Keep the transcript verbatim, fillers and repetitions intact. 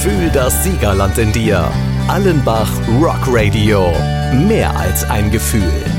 Fühl das Siegerland in dir. Allenbach Rock Radio. Mehr als ein Gefühl.